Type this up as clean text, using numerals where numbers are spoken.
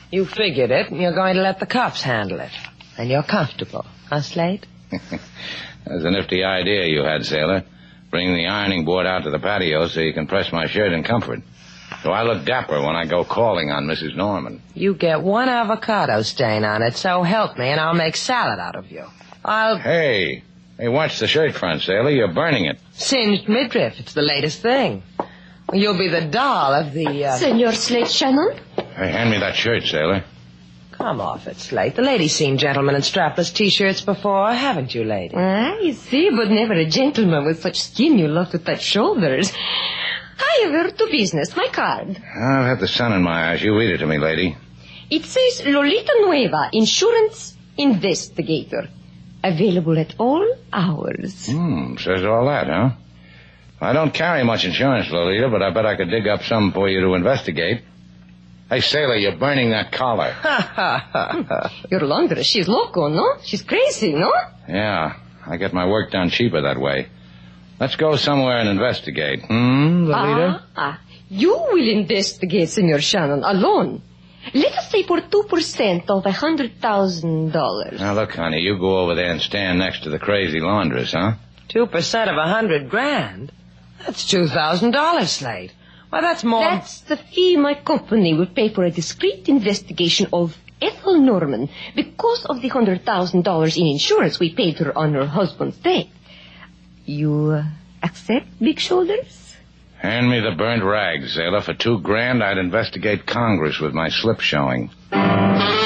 You figured it, and you're going to let the cops handle it. And you're comfortable, huh, Slade? That's a nifty idea you had, Sailor. Bring the ironing board out to the patio so you can press my shirt in comfort. So I look dapper when I go calling on Mrs. Norman. You get one avocado stain on it, so help me, and I'll make salad out of you. Hey, watch the shirt front, Sailor. You're burning it. Singed midriff. It's the latest thing. You'll be the doll of the, Senor Slade Shannon? Hey, hand me that shirt, Sailor. Come off it, Slate. The lady's seen gentlemen in strapless T-shirts before, haven't you, lady? I see, but never a gentleman with such skin you love to touch shoulders. However, to business, my card. I've had the sun in my eyes. You read it to me, lady. It says Lolita Nueva, Insurance Investigator. Available at all hours. Says all that, huh? I don't carry much insurance, Lolita, but I bet I could dig up some for you to investigate. Hey, Sailor, you're burning that collar. Your laundress, she's loco, no? She's crazy, no? Yeah, I get my work done cheaper that way. Let's go somewhere and investigate. Lolita? You will investigate, Senor Shannon, alone. Let us say for 2% of $100,000. Now, look, honey, you go over there and stand next to the crazy laundress, huh? 2% of $100,000? That's $2,000, Slade. Why, that's more... That's the fee my company will pay for a discreet investigation of Ethel Norman because of the $100,000 in insurance we paid her on her husband's death. You accept, Big Shoulders? Hand me the burnt rags, Sailor. For $2,000, I'd investigate Congress with my slip showing.